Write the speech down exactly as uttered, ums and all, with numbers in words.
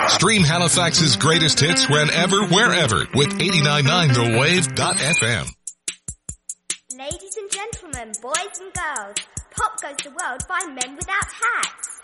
Stream Halifax's greatest hits whenever, wherever with eight nine nine the wave dot f m. Ladies and gentlemen, boys and girls, pop goes the world by men without hats.